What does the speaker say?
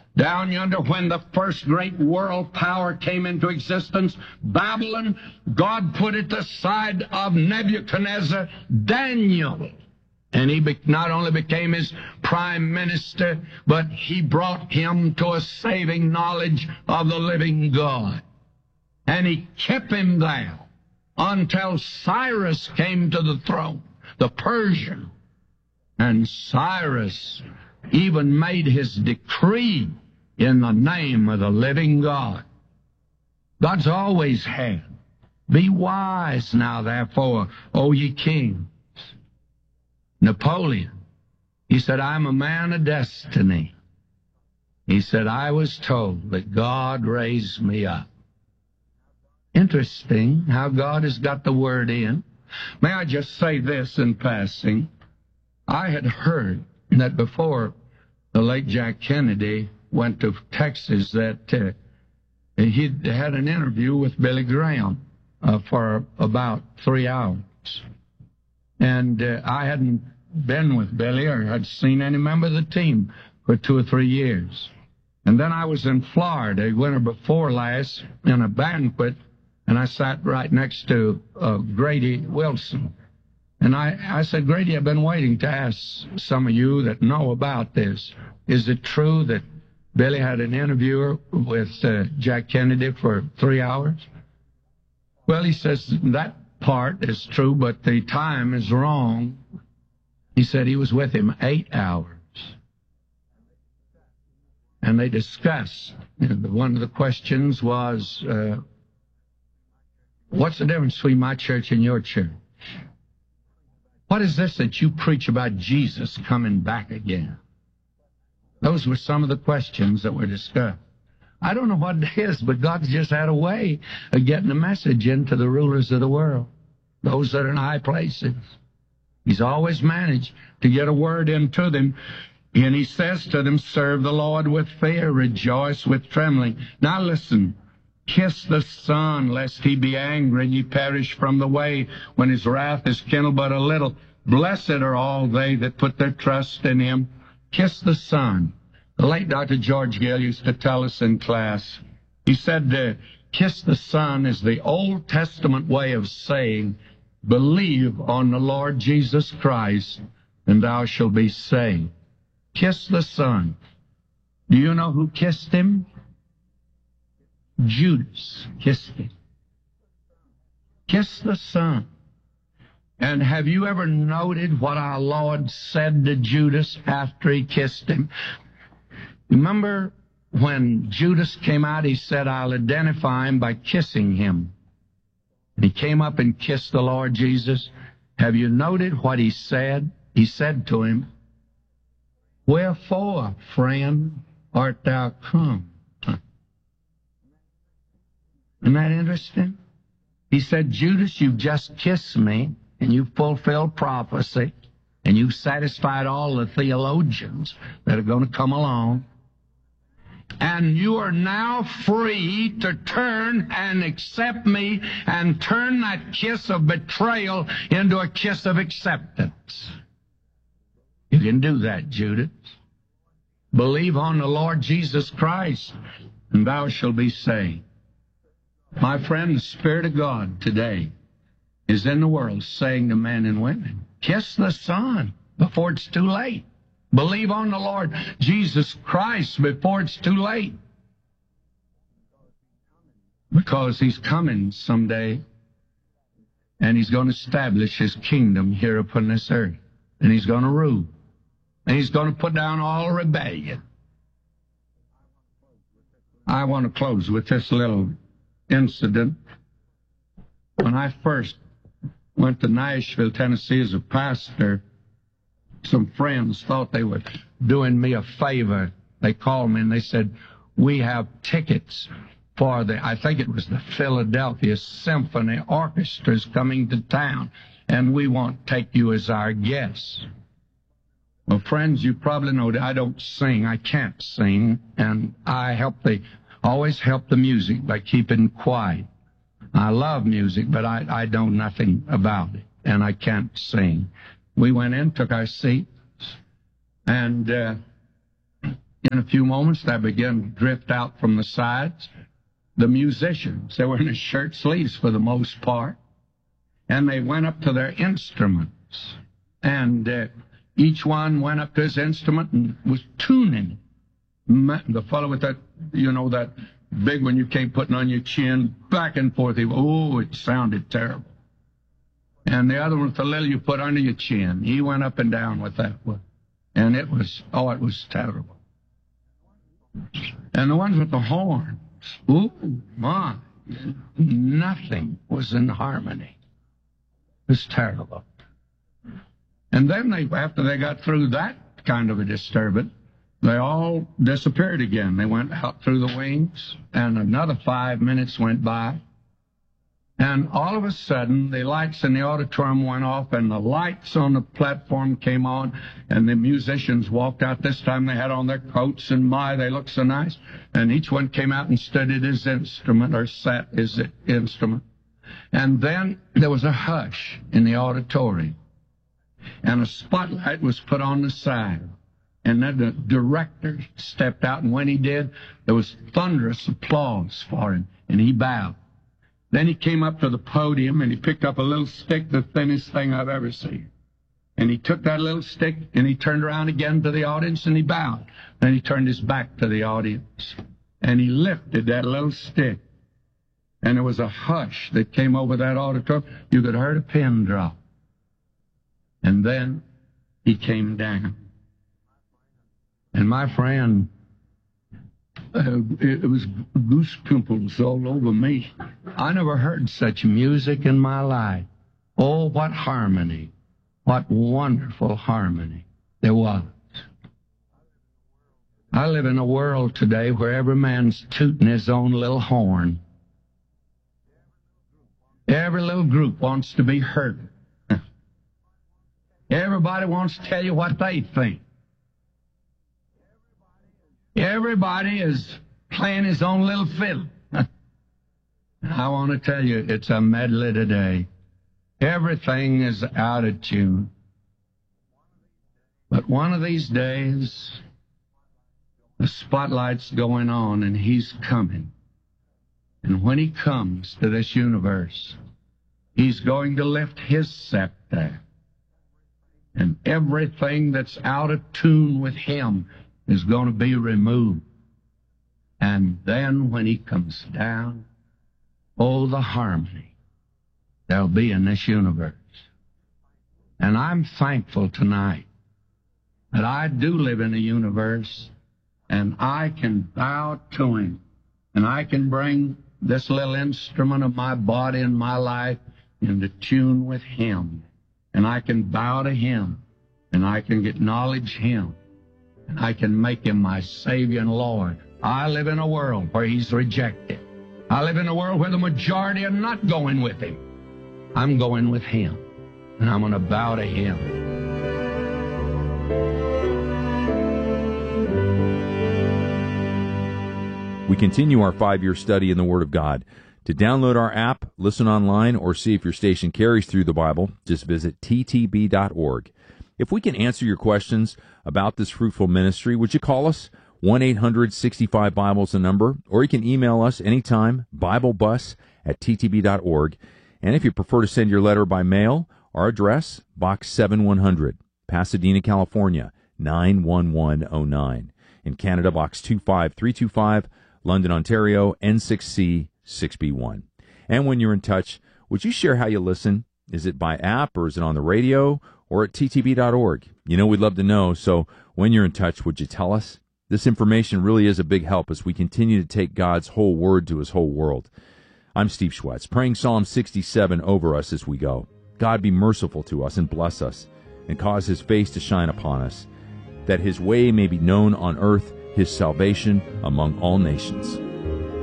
Down yonder, when the first great world power came into existence, Babylon, God put at the side of Nebuchadnezzar Daniel. And he not only became his prime minister, but he brought him to a saving knowledge of the living God. And he kept him there until Cyrus came to the throne, the Persian. And Cyrus even made his decree in the name of the living God. God's always had. Be wise now, therefore, O ye kings. Napoleon, he said, I'm a man of destiny. He said, I was told that God raised me up. Interesting how God has got the word in. May I just say this in passing? I had heard that before the late Jack Kennedy went to Texas that he had an interview with Billy Graham for about 3 hours. And I hadn't been with Billy or had seen any member of the team for 2 or 3 years. And then I was in Florida, winter before last, in a banquet, and I sat right next to Grady Wilson. And I said, Grady, I've been waiting to ask some of you that know about this. Is it true that Billy had an interviewer with Jack Kennedy for 3 hours? Well, he says that part is true, but the time is wrong. He said he was with him 8 hours. And they discussed. One of the questions was, what's the difference between my church and your church? What is this that you preach about Jesus coming back again? Those were some of the questions that were discussed. I don't know what it is, but God's just had a way of getting a message into the rulers of the world, those that are in high places. He's always managed to get a word into them. And he says to them, serve the Lord with fear, rejoice with trembling. Now listen, kiss the Son, lest he be angry and ye perish from the way, when his wrath is kindled but a little. Blessed are all they that put their trust in him. Kiss the Son. The late Dr. George Gill used to tell us in class, he said, kiss the Son is the Old Testament way of saying, believe on the Lord Jesus Christ, and thou shalt be saved. Kiss the Son. Do you know who kissed him? Judas kissed him. Kiss the Son. And have you ever noted what our Lord said to Judas after he kissed him? Remember when Judas came out, he said, I'll identify him by kissing him. And he came up and kissed the Lord Jesus. Have you noted what he said? He said to him, wherefore, friend, art thou come? Isn't that interesting? He said, Judas, you've just kissed me, and you've fulfilled prophecy, and you've satisfied all the theologians that are going to come along, and you are now free to turn and accept me and turn that kiss of betrayal into a kiss of acceptance. You can do that, Judas. Believe on the Lord Jesus Christ, and thou shalt be saved. My friend, the Spirit of God today is in the world saying to men and women, kiss the Son before it's too late. Believe on the Lord Jesus Christ before it's too late. Because he's coming someday, and he's going to establish his kingdom here upon this earth. And he's going to rule. And he's going to put down all rebellion. I want to close with this little incident. When I first went to Nashville, Tennessee as a pastor, some friends thought they were doing me a favor. They called me and they said, we have tickets for I think it was the Philadelphia Symphony Orchestra's coming to town, and we want to take you as our guest. Well, friends, you probably know that I don't sing. I can't sing, and I always help the music by keeping quiet. I love music, but I know nothing about it, and I can't sing. We went in, took our seats, and in a few moments, they began to drift out from the sides. The musicians, they were in their shirt sleeves for the most part, and they went up to their instruments, and each one went up to his instrument and was tuning. The fellow with that, that big one you can't put on your chin, back and forth. It sounded terrible. And the other one with the little you put under your chin, he went up and down with that one. And it was terrible. And the ones with the horns, my, nothing was in harmony. It was terrible. And then after they got through that kind of a disturbance, they all disappeared again. They went out through the wings, and another 5 minutes went by. And all of a sudden, the lights in the auditorium went off, and the lights on the platform came on, and the musicians walked out. This time they had on their coats, and they looked so nice. And each one came out and stood at his instrument, or sat his instrument. And then there was a hush in the auditorium, and a spotlight was put on the side. And then the director stepped out, and when he did, there was thunderous applause for him, and he bowed. Then he came up to the podium, and he picked up a little stick, the thinnest thing I've ever seen. And he took that little stick, and he turned around again to the audience, and he bowed. Then he turned his back to the audience, and he lifted that little stick. And there was a hush that came over that auditorium. You could hear a pin drop. And then he came down. And my friend, it was goose pimples all over me. I never heard such music in my life. Oh, what harmony. What wonderful harmony there was. I live in a world today where every man's tooting his own little horn. Every little group wants to be heard. Everybody wants to tell you what they think. Everybody is playing his own little fiddle. I want to tell you, it's a medley today. Everything is out of tune. But one of these days, the spotlight's going on, and he's coming. And when he comes to this universe, he's going to lift his scepter. And everything that's out of tune with him is going to be removed. And then when he comes down, oh, the harmony there'll be in this universe. And I'm thankful tonight that I do live in a universe, and I can bow to him, and I can bring this little instrument of my body and my life into tune with him. And I can bow to him, and I can acknowledge him, and I can make him my Savior and Lord. I live in a world where he's rejected. I live in a world where the majority are not going with him. I'm going with him, and I'm going to bow to him. We continue our 5-year study in the Word of God. To download our app, listen online, or see if your station carries through the Bible, just visit ttb.org. If we can answer your questions about this fruitful ministry, would you call us? 1-800-65-BIBLE is the number, or you can email us anytime, BibleBus@ttb.org. And if you prefer to send your letter by mail, our address, Box 7100, Pasadena, California, 91109. In Canada, Box 25325, London, Ontario, N6C 6B1. And when you're in touch, would you share how you listen? Is it by app, or is it on the radio, or at ttb.org? We'd love to know, so when you're in touch, would you tell us? This information really is a big help as we continue to take God's whole word to his whole world. I'm Steve Schwetz, praying Psalm 67 over us as we go. God be merciful to us and bless us, and cause his face to shine upon us, that his way may be known on earth, his salvation among all nations.